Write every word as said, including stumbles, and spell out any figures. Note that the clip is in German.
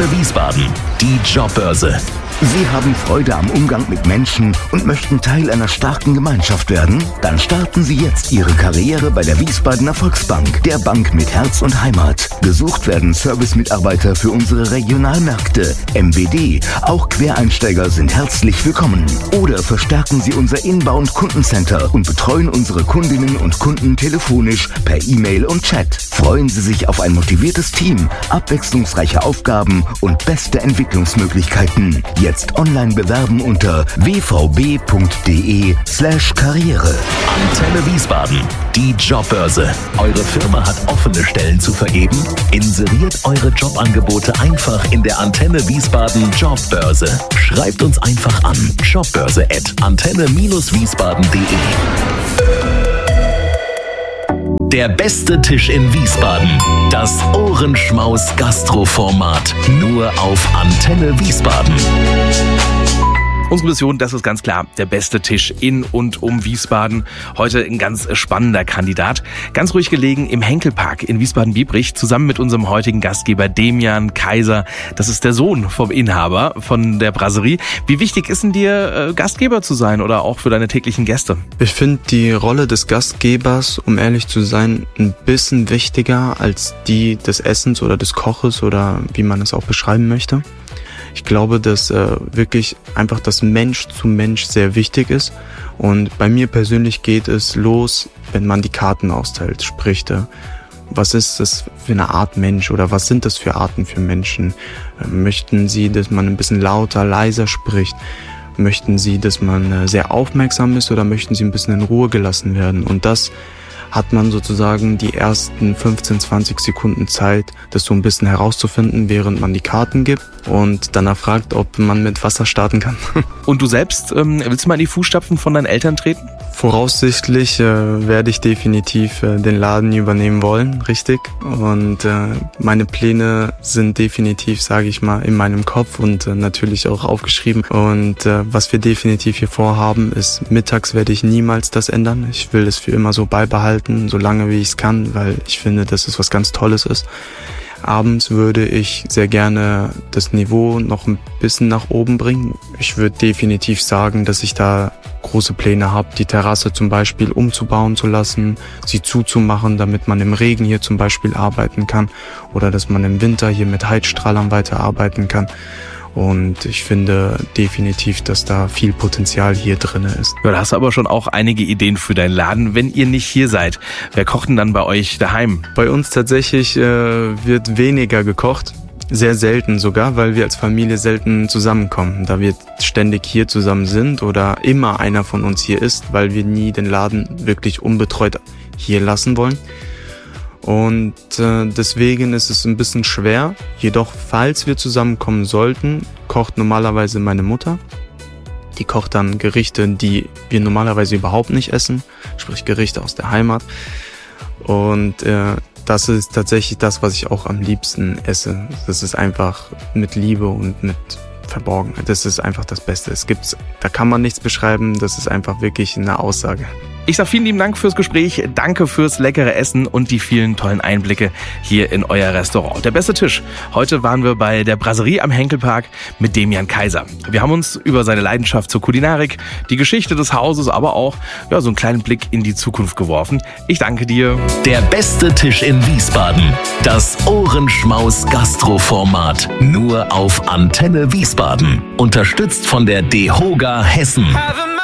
Antenne Wiesbaden, die Jobbörse. Sie haben Freude am Umgang mit Menschen und möchten Teil einer starken Gemeinschaft werden? Dann starten Sie jetzt Ihre Karriere bei der Wiesbadener Volksbank, der Bank mit Herz und Heimat. Gesucht werden Servicemitarbeiter für unsere Regionalmärkte, M B D. Auch Quereinsteiger sind herzlich willkommen. Oder verstärken Sie unser Inbound-Kundencenter und betreuen unsere Kundinnen und Kunden telefonisch, per E-Mail und Chat. Freuen Sie sich auf ein motiviertes Team, abwechslungsreiche Aufgaben und beste Entwicklungsmöglichkeiten. Jetzt online bewerben unter w v b punkt d e slash karriere. Antenne Wiesbaden, die Jobbörse. Eure Firma hat offene Stellen zu vergeben? Inseriert eure Jobangebote einfach in der Antenne Wiesbaden Jobbörse. Schreibt uns einfach an jobbörse at antenne wiesbaden punkt d e. Der beste Tisch in Wiesbaden. Das Ohrenschmaus-Gastro-Format. Nur auf Antenne Wiesbaden. Unsere Mission, das ist ganz klar, der beste Tisch in und um Wiesbaden. Heute ein ganz spannender Kandidat. Ganz ruhig gelegen im Henkelpark in Wiesbaden-Biebrich, zusammen mit unserem heutigen Gastgeber Demian Kaiser. Das ist der Sohn vom Inhaber von der Brasserie. Wie wichtig ist denn dir, Gastgeber zu sein oder auch für deine täglichen Gäste? Ich finde die Rolle des Gastgebers, um ehrlich zu sein, ein bisschen wichtiger als die des Essens oder des Koches oder wie man es auch beschreiben möchte. Ich glaube, dass äh, wirklich einfach das Mensch zu Mensch sehr wichtig ist. Und bei mir persönlich geht es los, wenn man die Karten austeilt, spricht. Äh, was ist das für eine Art Mensch oder was sind das für Arten für Menschen? Äh, möchten Sie, dass man ein bisschen lauter, leiser spricht? Möchten Sie, dass man äh, sehr aufmerksam ist oder möchten Sie ein bisschen in Ruhe gelassen werden? Und das hat man sozusagen die ersten fünfzehn, zwanzig Sekunden Zeit, das so ein bisschen herauszufinden, während man die Karten gibt und danach fragt, ob man mit Wasser starten kann. Und du selbst, ähm, willst du mal in die Fußstapfen von deinen Eltern treten? Voraussichtlich äh, werde ich definitiv äh, den Laden übernehmen wollen, richtig. Und äh, meine Pläne sind definitiv, sage ich mal, in meinem Kopf und äh, natürlich auch aufgeschrieben. Und äh, was wir definitiv hier vorhaben, ist, mittags werde ich niemals das ändern. Ich will es für immer so beibehalten, so lange wie ich es kann, weil ich finde, dass es was ganz Tolles ist. Abends würde ich sehr gerne das Niveau noch ein bisschen nach oben bringen. Ich würde definitiv sagen, dass ich da große Pläne habe, die Terrasse zum Beispiel umzubauen zu lassen, sie zuzumachen, damit man im Regen hier zum Beispiel arbeiten kann oder dass man im Winter hier mit Heizstrahlern weiterarbeiten kann. Und ich finde definitiv, dass da viel Potenzial hier drin ist. Ja, da hast du aber schon auch einige Ideen für deinen Laden, wenn ihr nicht hier seid. Wer kocht denn dann bei euch daheim? Bei uns tatsächlich äh, wird weniger gekocht. Sehr selten sogar, weil wir als Familie selten zusammenkommen. Da wir ständig hier zusammen sind oder immer einer von uns hier ist, weil wir nie den Laden wirklich unbetreut hier lassen wollen. Und äh, deswegen ist es ein bisschen schwer. Jedoch, falls wir zusammenkommen sollten, kocht normalerweise meine Mutter. Die kocht dann Gerichte, die wir normalerweise überhaupt nicht essen, sprich Gerichte aus der Heimat. Und äh, das ist tatsächlich das, was ich auch am liebsten esse. Das ist einfach mit Liebe und mit Verborgenheit. Das ist einfach das Beste. Es gibt's, da kann man nichts beschreiben. Das ist einfach wirklich eine Aussage. Ich sage vielen lieben Dank fürs Gespräch, danke fürs leckere Essen und die vielen tollen Einblicke hier in euer Restaurant. Der beste Tisch. Heute waren wir bei der Brasserie am Henkelpark mit Demian Kaiser. Wir haben uns über seine Leidenschaft zur Kulinarik, die Geschichte des Hauses, aber auch ja, so einen kleinen Blick in die Zukunft geworfen. Ich danke dir. Der beste Tisch in Wiesbaden. Das Ohrenschmaus-Gastro-Format. Nur auf Antenne Wiesbaden. Unterstützt von der DEHOGA Hessen.